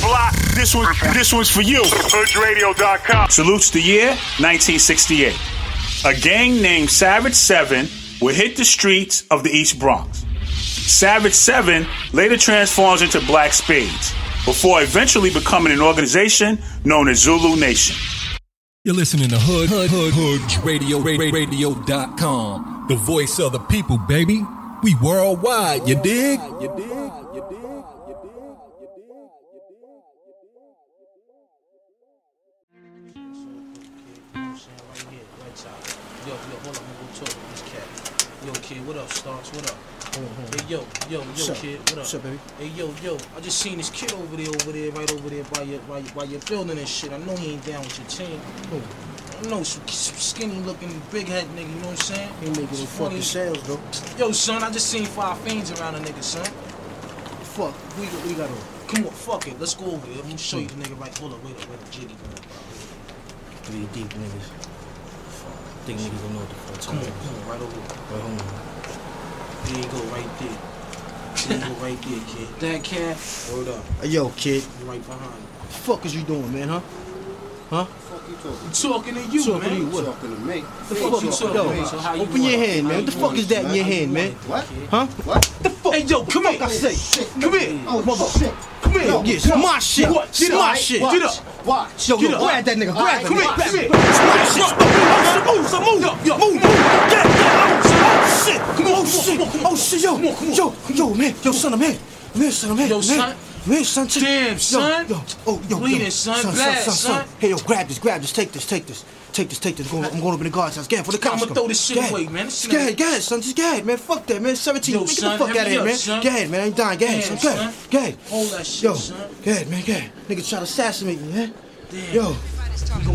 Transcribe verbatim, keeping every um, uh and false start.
block, this one, this one's for you. Hood Radio dot com. Salutes the year nineteen sixty-eight. A gang named Savage Seven would hit the streets of the East Bronx. Savage Seven later transforms into Black Spades, before eventually becoming an organization known as Zulu Nation. You're listening to Hood, Hood, Hood, Hood Radio, Radio dot com. The voice of the people, baby. We worldwide, you dig? You dig? You dig? Yo, yo, hold on, I'm gonna go talk with this cat. Yo, kid, what up, Starks? What up? Hey, yo, yo, yo, What's kid, what up? What's up, baby? Hey, yo, yo, I just seen this kid over there, over there, right over there by your, by your, by your building and shit. I know he ain't down with your team. Who? I know, some, some skinny looking, big head nigga, you know what I'm saying? He making his fucking sales, though. Yo, son, I just seen five fiends around a nigga, son. Fuck, we got, we got on. Come on, fuck it, let's go over there. I'm gonna show you the nigga right. Hold up, wait up, wait up, Jiggy. Three deep niggas. Think niggas don't know what the fuck. Come on, come on, right over here. Right home. There you go, right there. There you go, right there, kid. That cat, word up. Hey, yo, kid. Right behind you. What the fuck is you doing, man, huh? Huh? What the fuck you talking? I'm talking to you, Talking man. to you, what? Talking to me. The fuck you talking yo, to me? So how you open your want? hand, man. How What the you fuck want? is that in your How you hand, man? What? Huh? What? The fuck? Hey, yo, come Fuck, on. I say. Shit. Come here. Oh, Mother- shit. Come here. Yo, yeah, it's my shit. What? It's Get my up. shit. Watch. Get Get up. Watch. Yo, Get yo, up. grab that nigga. Grab Come him. here, Grab come him. here. It's my shit. Stop. Move, so move. Yo, yo. Move, move. Get, get. Oh, shit. Come on, Oh, come on, shit. come on, come on. Oh, shit. Yo, Come on, come on. yo, yo, man. Yo, son, I'm here. I'm here, son. I'm here. Yo, I'm here. son. I'm here, son. Check- Damn, yo, son. Yo, oh, yo, Bleeding, yo. son. Son, Blast, son, son, son. Hey, yo, grab this. Grab this. Take this. Take this. Take this, take this. I'm going, I'm going up in the guard's house. Get for the cops. I'ma come. throw this shit Go ahead. away, man. This shit Go ain't- ahead, go ahead, son. Just go ahead, man. Fuck that, man. seventeen. Yo, Get son, the fuck hurry out of here, up, man. son. Go ahead, man. I ain't dying. Go ahead, Damn, son. Go son. ahead. Go ahead. Hold that shit, Yo, son. go ahead, man. Go ahead. Nigga try to assassinate me, man. Damn. Yo. We gon'